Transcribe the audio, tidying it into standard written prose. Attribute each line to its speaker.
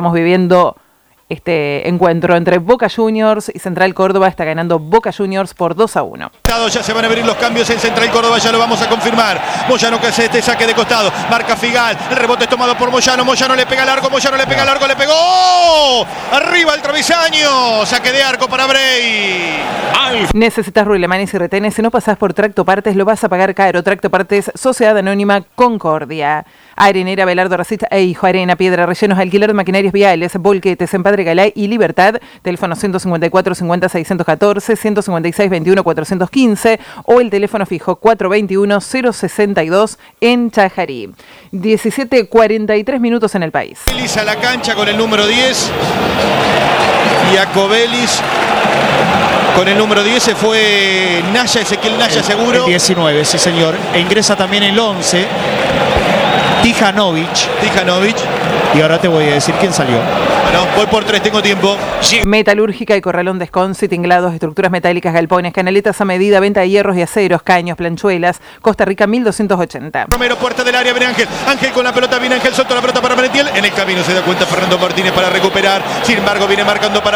Speaker 1: estamos viviendo este encuentro entre Boca Juniors y Central Córdoba. Está ganando Boca Juniors por 2-1.
Speaker 2: Ya se van a venir los cambios en Central Córdoba, ya lo vamos a confirmar. Moyano que hace este saque de costado, marca Figal, el rebote es tomado por Moyano, Moyano le pega al arco, Moyano le pega al arco, le pegó, ¡oh! Arriba el travesaño, saque de arco para Bray.
Speaker 1: Necesitas rulemanes y retenes. Si no pasás por Tractopartes, lo vas a pagar caro. Tractopartes, Sociedad Anónima Concordia. Arenera, Belardo Racista e Hijo Arena, Piedra Rellenos, alquiler de maquinarias viales, volquetes en Padre Galay y Libertad. Teléfono 154 50 614, 156 21 415 o el teléfono fijo 421 062 en Chajarí. 17:43 minutos en el país.
Speaker 2: Cobelis a la cancha con el número 10 y a Cobelis con el número 10 se fue Naya, Ezequiel Naya seguro.
Speaker 3: El 19, sí señor. E ingresa también el 11, Tijanovic. Y ahora te voy a decir quién salió.
Speaker 2: Bueno, voy por 3, tengo tiempo.
Speaker 1: Metalúrgica y Corralón Desconce, tinglados, estructuras metálicas, galpones, canaletas a medida, venta de hierros y aceros, caños, planchuelas. Costa Rica 1280.
Speaker 2: Romero, puerta del área, viene Ángel. Ángel con la pelota, viene Ángel, soltó la pelota para Merentiel. En el camino se da cuenta Fernando Martínez para recuperar. Sin embargo, viene marcando para